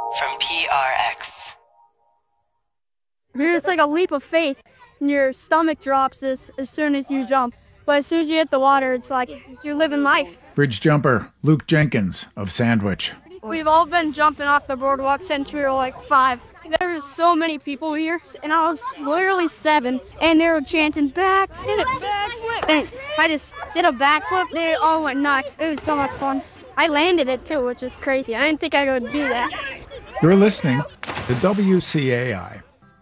from PRX. It's like a leap of faith, and your stomach drops as soon as you jump. But as soon as you hit the water, it's like you're living life. Bridge jumper Luke Jenkins of Sandwich. We've all been jumping off the boardwalk since we were like 5. There were so many people here, and I was literally 7, and they were chanting, backflip, backflip. And I just did a backflip, they all went nuts. It was so much fun. I landed it too, which is crazy. I didn't think I could do that. You're listening to WCAI.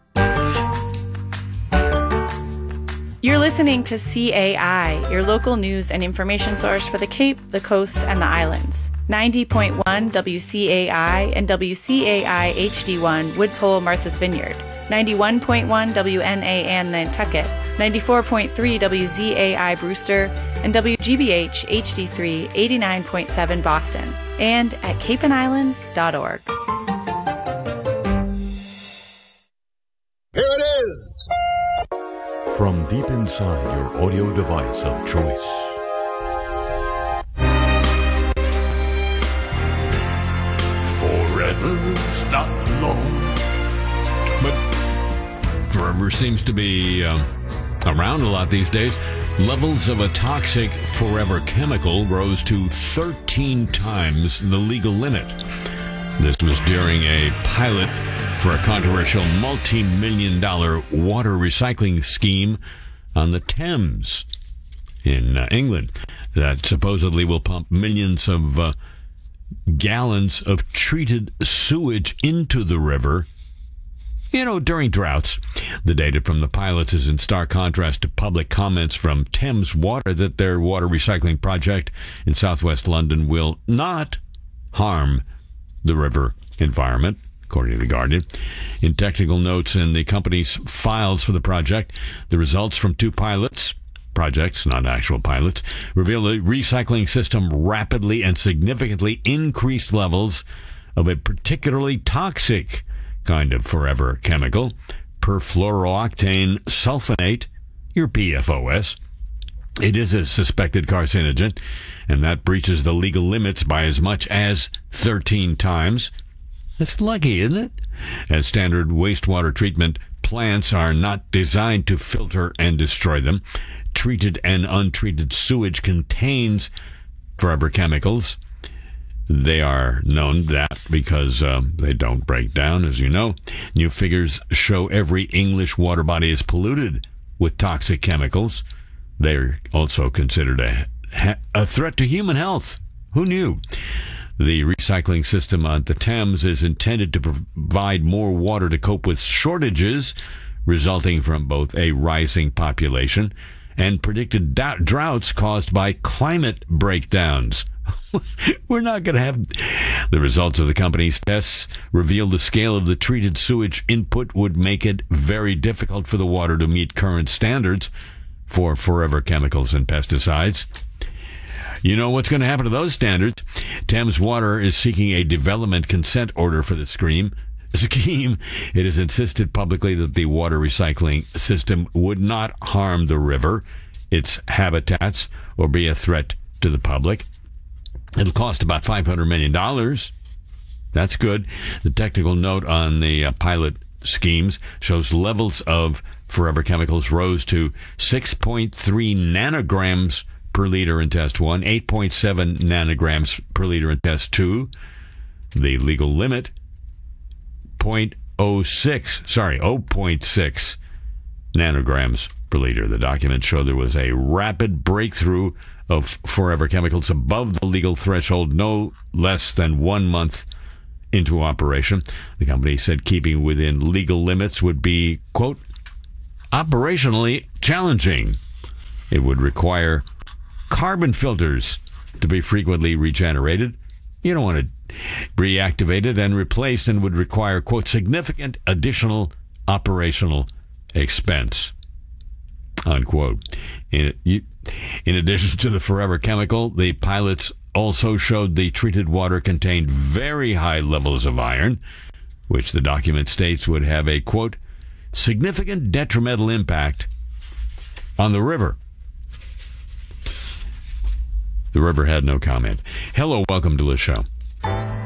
You're listening to CAI, your local news and information source for the Cape, the Coast, and the Islands. 90.1 WCAI and WCAI HD1 Woods Hole, Martha's Vineyard. 91.1 WNAN Nantucket. 94.3 WZAI Brewster. And WGBH HD3 89.7 Boston. And at capeandislands.org. Here it is! From deep inside your audio device of choice. Forever's not alone. But forever seems to be around a lot these days. Levels of a toxic forever chemical rose to 13 times the legal limit. This was during a pilot for a controversial multi-million-dollar water recycling scheme on the Thames in England that supposedly will pump millions of gallons of treated sewage into the river, during droughts. The data from the pilots is in stark contrast to public comments from Thames Water that their water recycling project in southwest London will not harm the river environment, according to The Guardian. In technical notes in the company's files for the project, the results from 2 projects, not actual pilots, reveal the recycling system rapidly and significantly increased levels of a particularly toxic kind of forever chemical, perfluorooctane sulfonate, your PFOS. It is a suspected carcinogen, and that breaches the legal limits by as much as 13 times. That's lucky, isn't it? As standard wastewater treatment plants are not designed to filter and destroy them. Treated and untreated sewage contains forever chemicals. They are known that because they don't break down, as you know. New figures show every English water body is polluted with toxic chemicals. They're also considered a threat to human health. Who knew? The recycling system on the Thames is intended to provide more water to cope with shortages resulting from both a rising population and predicted droughts caused by climate breakdowns. We're not going to have... The results of the company's tests revealed the scale of the treated sewage input would make it very difficult for the water to meet current standards for forever chemicals and pesticides. You know what's going to happen to those standards? Thames Water is seeking a development consent order for the scheme. It has insisted publicly that the water recycling system would not harm the river, its habitats, or be a threat to the public. It'll cost about $500 million. That's good. The technical note on the pilot schemes shows levels of forever chemicals rose to 6.3 nanograms per liter in test 1, 8.7 nanograms per liter in test 2. The legal limit, 0.6 nanograms per liter. The documents show there was a rapid breakthrough of forever chemicals above the legal threshold no less than 1 month into operation. The company said keeping within legal limits would be, quote, operationally challenging. It would require carbon filters to be frequently regenerated. You don't want to reactivate it and replaced, and would require, quote, significant additional operational expense, unquote. In addition to the forever chemical, the pilots also showed the treated water contained very high levels of iron, which the document states would have a, quote, significant detrimental impact on the river. The river had no comment. Hello, welcome to the show.